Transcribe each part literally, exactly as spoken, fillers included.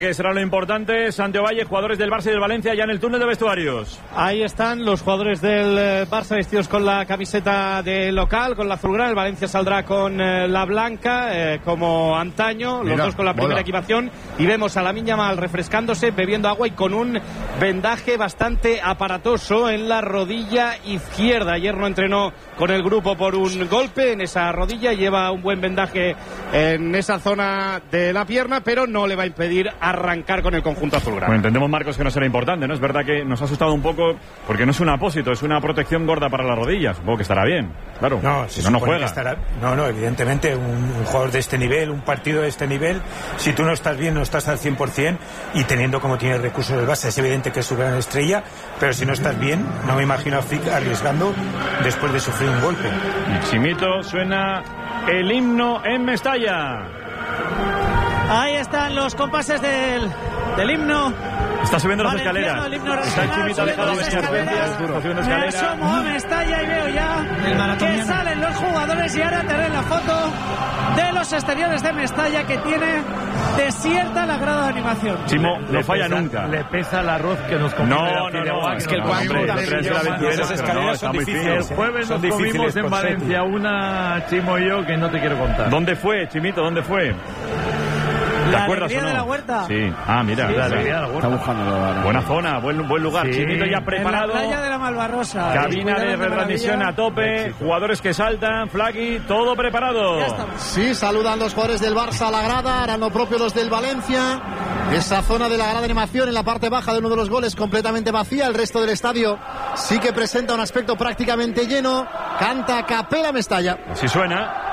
Que será lo importante. Santiago Valle, jugadores del Barça y del Valencia ya en el túnel de vestuarios. Ahí están los jugadores del eh, Barça vestidos con la camiseta de local, con la azulgrana. El Valencia saldrá con eh, la blanca, eh, como antaño. Mira, los dos con la primera mola. equipación. Y vemos a Lamine Yamal refrescándose, bebiendo agua y con un vendaje bastante aparatoso en la rodilla izquierda. Ayer no entrenó con el grupo por un golpe en esa rodilla. Lleva un buen vendaje en esa zona de la pierna, pero no le va a impedir a arrancar con el conjunto azulgrana. Bueno, entendemos, Marcos, que no será importante, ¿no? Es verdad que nos ha asustado un poco porque no es un apósito, es una protección gorda para las rodillas. Supongo que estará bien, claro. No, si no, no juega. Estará... No, no, evidentemente un, un jugador de este nivel, un partido de este nivel, si tú no estás bien, no estás al cien por cien, y teniendo como tiene recursos del Barça, es evidente que es su gran estrella, pero si no estás bien, no me imagino a Flick arriesgando después de sufrir un golpe. Chimito, suena el himno en Mestalla. Ahí están los compases del, del himno. Está subiendo las Valenciano, escaleras. El himno Está el Chimito alejado de las escaleras. Me asomo a Mestalla y veo ya que salen los jugadores y ahora te ven la foto de los exteriores de Mestalla, que tiene desierta la grada de animación. Chimo no le falla pesa, nunca. Le pesa el arroz que nos comemos. No, no, no. Es que el cuadro esas escaleras son difíciles. El jueves nos comimos en Valencia una, Chimo y yo, que no te quiero contar. ¿Dónde fue, Chimito? ¿Dónde fue? ¿Te la acuerdas alegría o no? de la Huerta. Sí. Ah, mira. Sí, la sí. alegría de la Huerta. Está buscando. Buena zona, buen, buen lugar. Sí. Chimito ya preparado. En la playa de la Malvarrosa. Cabina de retransmisión a tope. Jugadores que saltan. Flaggy, todo preparado. Ya estamos. Sí, saludan los jugadores del Barça a la grada. Harán lo propio los del Valencia. Esa zona de la grada de animación en la parte baja de uno de los goles completamente vacía. El resto del estadio sí que presenta un aspecto prácticamente lleno. Canta a capela Mestalla. Así suena.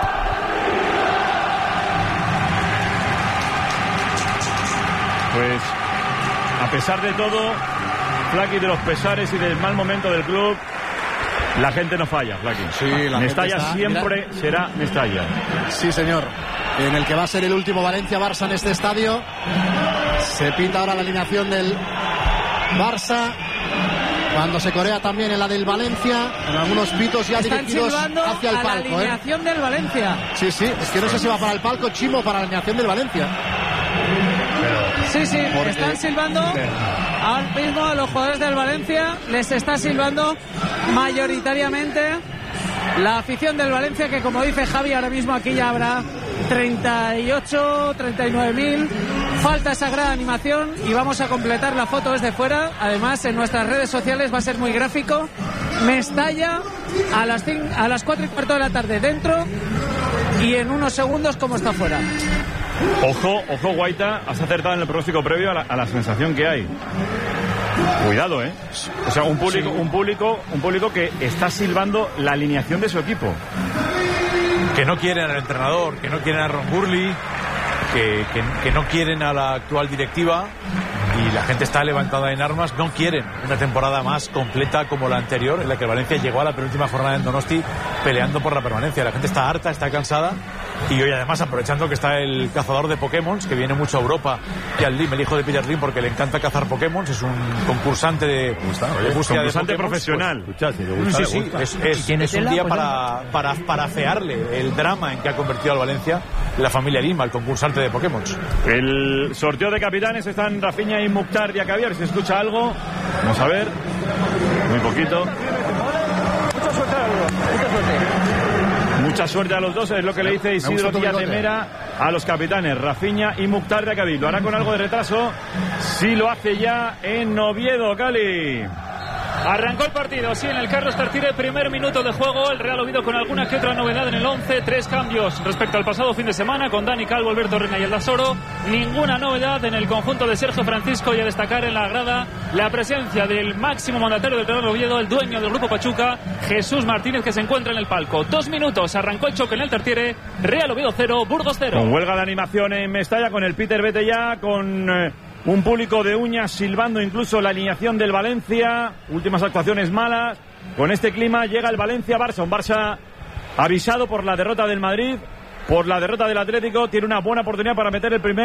Pues, a pesar de todo, Flaky, de los pesares y del mal momento del club, la gente no falla, Flaky. Sí, la Mestalla está, siempre mira. será Mestalla. Sí, señor. En el que va a ser el último Valencia-Barça en este estadio. Se pinta ahora la alineación del Barça. Cuando se corea también en la del Valencia, en algunos pitos ya Están dirigidos hacia el a palco. la alineación ¿eh? del Valencia. Sí, sí, es que no sé si va para el palco Chimo o para la alineación del Valencia. Sí, sí, Porque... están silbando ahora mismo a los jugadores del Valencia, les está silbando mayoritariamente la afición del Valencia, que como dice Javi, ahora mismo aquí ya habrá treinta y ocho, treinta y nueve mil. Falta esa gran animación y vamos a completar la foto desde fuera. Además, en nuestras redes sociales va a ser muy gráfico. Mestalla a las, cinco, a las cuatro y cuarto de la tarde dentro, y en unos segundos como está fuera. Ojo, ojo, Guaita, has acertado en el pronóstico previo a la, a la sensación que hay. Cuidado, ¿eh? O sea, un público, sí. un público, un público que está silbando la alineación de su equipo. Que no quieren al entrenador, que no quieren a Ron Burley, que, que, que no quieren a la actual directiva, y la gente está levantada en armas. No quieren una temporada más completa como la anterior, en la que el Valencia llegó a la penúltima jornada en Donosti peleando por la permanencia. La gente está harta, está cansada, y hoy además, aprovechando que está el cazador de Pokémon, que viene mucho a Europa y al Lim, el hijo de Peter Lim, porque le encanta cazar Pokémon, es un concursante de, de búsqueda concursante de profesional. Pues, sí, sí, es, es, es un día para, para, para afearle el drama en que ha convertido al Valencia la familia Lim, al concursante de Pokémon. El sorteo de capitanes están Rafinha y Mukhtar Diakabi. Si escucha algo, vamos a ver. Muy poquito. Mucha suerte a los dos. Mucha suerte. Mucha suerte a los dos, es lo que le dice Isidro Díaz de Mera a los capitanes Rafinha y Mukhtar Diakabi. Lo hará con algo de retraso. Sí lo hace ya en Oviedo, Cali. Arrancó el partido, sí, en el Carlos Tartiere, primer minuto de juego. El Real Oviedo con alguna que otra novedad en el once. Tres cambios respecto al pasado fin de semana, con Dani Calvo, Alberto Reina y el Dasoro. Ninguna novedad en el conjunto de Sergio Francisco, y a destacar en la grada la presencia del máximo mandatario del Real Oviedo, el dueño del Grupo Pachuca, Jesús Martínez, que se encuentra en el palco. Dos minutos, arrancó el choque en el Tartiere. Real Oviedo cero, Burgos cero. Con huelga de animación en Mestalla, con el Peter Vete ya, con... Eh... un público de uñas silbando incluso la alineación del Valencia. Últimas actuaciones malas. Con este clima llega el Valencia-Barça. Un Barça avisado por la derrota del Madrid, por la derrota del Atlético. Tiene una buena oportunidad para meter el primer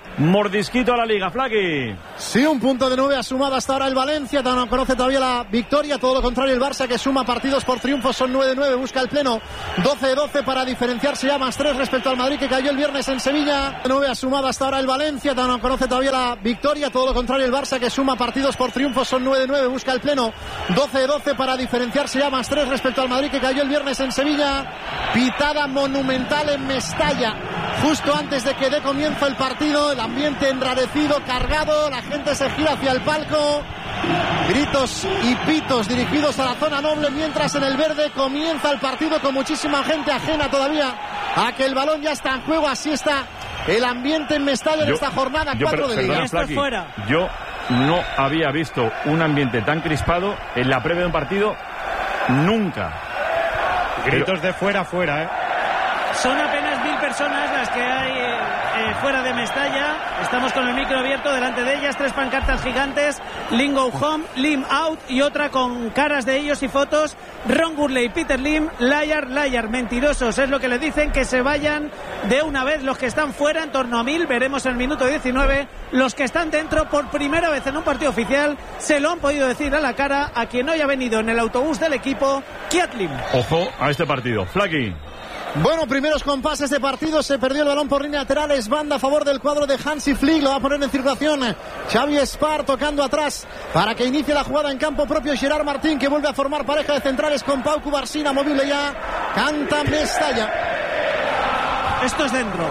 mordisquito a la Liga, Flaqui. Sí, un punto de nueve ha sumado hasta ahora el Valencia, no conoce todavía la victoria, todo lo contrario el Barça, que suma partidos por triunfos, son nueve de nueve, busca el pleno, doce de doce para diferenciarse ya más tres respecto al Madrid, que cayó el viernes en Sevilla. nueve ha sumado hasta ahora el Valencia, no conoce todavía la victoria, todo lo contrario el Barça, que suma partidos por triunfos, son nueve de nueve, busca el pleno, doce de doce para diferenciarse ya más tres respecto al Madrid, que cayó el viernes en Sevilla. Pitada monumental en Mestalla, justo antes de que dé comienzo el partido, el ambiente enrarecido, cargado, la gente se gira hacia el palco, gritos y pitos dirigidos a la zona noble, mientras en el verde comienza el partido con muchísima gente ajena todavía a que el balón ya está en juego. Así está el ambiente en Mestalla en yo, esta jornada cuatro de Liga. Flaqui, yo no había visto un ambiente tan crispado en la previa de un partido nunca. Gritos Pero... de fuera, fuera, ¿eh? Son apenas mil personas las que hay eh, eh, fuera de Mestalla. Estamos con el micro abierto delante de ellas. Tres pancartas gigantes. Lim go home, Lim out. Y otra con caras de ellos y fotos. Ron Gurley, Peter Lim, liar, liar, mentirosos. Es lo que le dicen, que se vayan de una vez los que están fuera, en torno a mil. Veremos en el minuto diecinueve. Los que están dentro, por primera vez en un partido oficial, se lo han podido decir a la cara a quien hoy ha venido en el autobús del equipo, Kiat Lim. Ojo a este partido. Flaqui. Bueno, primeros compases de partido, se perdió el balón por línea lateral, es banda a favor del cuadro de Hansi Flick, lo va a poner en circulación Xavi Espar tocando atrás para que inicie la jugada en campo propio. Gerard Martín, que vuelve a formar pareja de centrales con Pau Cubarsí, movible ya, canta Mestalla. Esto es dentro.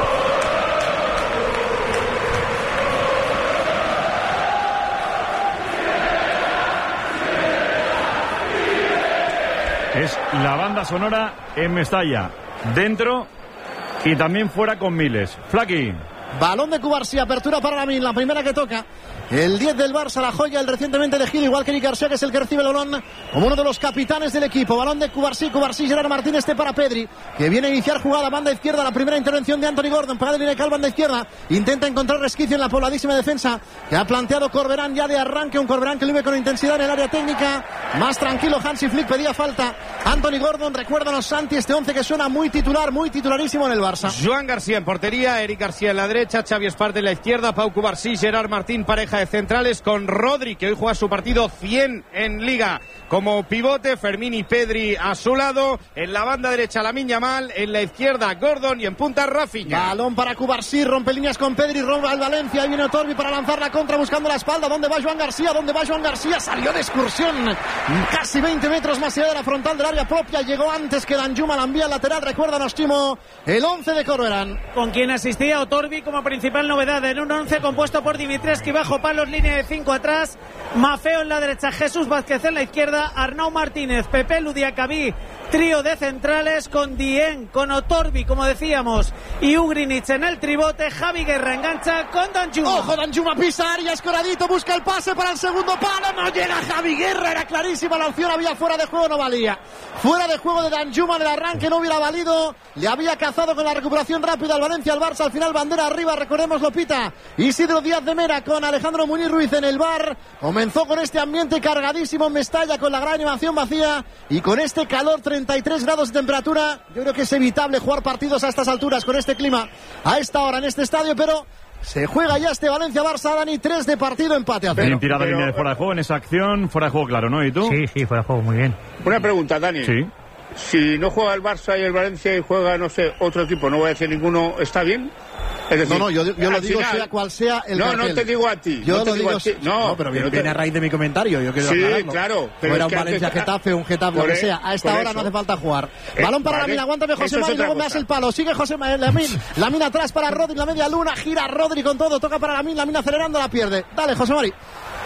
Es la banda sonora en Mestalla, dentro y también fuera con miles. Flaqui. Balón de Cubarsí, apertura para Lamin, la primera que toca. El diez del Barça, la joya, el recientemente elegido, igual que Eric García, que es el que recibe el balón como uno de los capitanes del equipo. Balón de Cubarsí, Cubarsí, Gerard Martín, este para Pedri, que viene a iniciar jugada, banda izquierda, la primera intervención de Anthony Gordon, pegada de línea de cal, banda izquierda, intenta encontrar resquicio en la pobladísima defensa que ha planteado Corberán ya de arranque, un Corberán que lo vive con intensidad en el área técnica, más tranquilo. Hansi Flick pedía falta. Anthony Gordon, recuérdanos, Santi, este once que suena muy titular, muy titularísimo en el Barça. Joan García en portería, Eric García en la derecha, Xavi Espart en la izquierda, Pau Cubarsí, Gerard Martín, pareja de centrales, con Rodri, que hoy juega su partido cien en Liga como pivote, Fermín y Pedri a su lado, en la banda derecha Lamine Yamal, en la izquierda Gordon y en punta Rafinha. Balón para Cubarsí, rompe líneas con Pedri, rompe al Valencia, ahí viene Otorbi para lanzar la contra buscando la espalda. ¿Dónde va Joan García? ¿Dónde va Joan García? Salió de excursión, casi veinte metros más allá de la frontal del área propia, llegó antes que Danjuma, la envía lateral, recuérdanos, Timo, el once de Corberán. Con quien asistía Otorbi como principal novedad en un once compuesto por Dimitrescu bajo palos, línea de cinco atrás, Mafeo en la derecha, Jesús Vázquez en la izquierda, Arnau Martínez, Pepe Ludiacabí, trío de centrales con Dien, con Otorbi, como decíamos, y Ugrinic en el tribote. Javi Guerra engancha con Danjuma. Ojo, Danjuma pisa área, escoradito, busca el pase para el segundo palo, no llega Javi Guerra, era clarísima la opción, había fuera de juego, no valía. Fuera de juego de Danjuma en el arranque, no hubiera valido, le había cazado con la recuperación rápida al Valencia, al Barça, al final bandera arriba, recordemos, lo pita Isidro Díaz de Mera con Alejandro Muñiz Ruiz en el bar. Comenzó con este ambiente cargadísimo en Mestalla, con la gran animación vacía y con este calor, treinta y tres grados de temperatura. Yo creo que es evitable jugar partidos a estas alturas con este clima a esta hora en este estadio, pero se juega ya este Valencia-Barça, Dani, tres de partido, empate a cero. Bien tirada línea de fuera de juego en esa acción, fuera de juego claro, ¿no? ¿Y tú? Sí, sí, fuera de juego, muy bien. Una pregunta, Dani. Sí. Si no juega el Barça y el Valencia y juega, no sé, otro equipo, no voy a decir ninguno, ¿está bien? Es decir, no, no, yo, yo lo digo final, sea cual sea el No, cartel. no te digo a ti. Yo no te lo digo, digo a ti. No, no, pero viene, te... viene a raíz de mi comentario. Yo quiero sí, aclararlo. claro. Pero era un es Valencia-Getafe, un Getafe, lo que sea. A esta hora eso. no hace falta jugar. Eh, Balón para vale. Lamine, aguántame José Mari, luego me hace el palo. Sigue José Mari, Lamine. Lamine atrás para Rodri, la media luna, gira Rodri con todo, toca para Lamine, Lamine acelerando, la pierde. Dale, José Mari.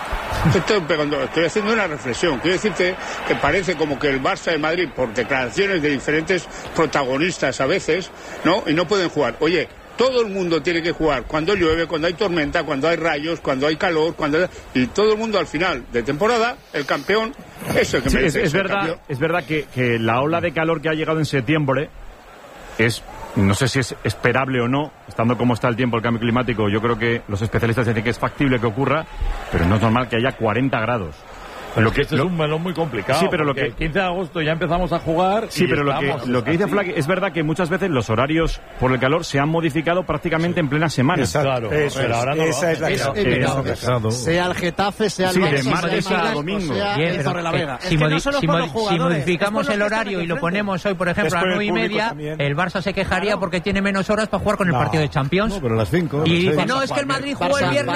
Estoy, estoy haciendo una reflexión. Quiero decirte que parece como que el Barça de Madrid, por declaraciones de diferentes protagonistas a veces, ¿no? Y no pueden jugar. Oye, todo el mundo tiene que jugar cuando llueve, cuando hay tormenta, cuando hay rayos, cuando hay calor, cuando hay... y todo el mundo al final de temporada, el campeón es el que sí, merece. Es, es verdad, campeón. es verdad que, que la ola de calor que ha llegado en septiembre es, no sé si es esperable o no, estando como está el tiempo, el cambio climático. Yo creo que los especialistas dicen que es factible que ocurra, pero no es normal que haya cuarenta grados Lo que esto es un melón muy complicado. Sí, pero lo que el quince de agosto ya empezamos a jugar. Sí, y pero lo que, lo que dice Flack es verdad que muchas veces los horarios por el calor se han modificado prácticamente sí. en plena semana. Exacto. Claro, eso pero es, ahora no esa es la es, es, sea el Getafe, sea el sí, Barça, de martes sea a domingo. Sea Bien, el pero, la Vega. Si, modi no si, modi si modificamos el horario y lo ponemos hoy, por ejemplo, a las nueve y media, también. El Barça se quejaría claro. porque tiene menos horas para jugar con el no, partido de Champions. No, pero a las cinco. Y dice, no, es que el Madrid jugó el viernes.